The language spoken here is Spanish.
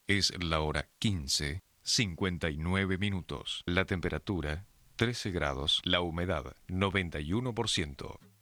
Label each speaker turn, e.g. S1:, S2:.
S1: Es la hora 15:59. La temperatura 13 grados. La humedad 91%.